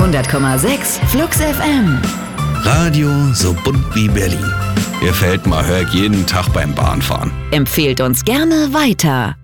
100,6 Flux FM. Radio so bunt wie Berlin. Gefällt mir, hör ich jeden Tag beim Bahnfahren. Empfehlt uns gerne weiter.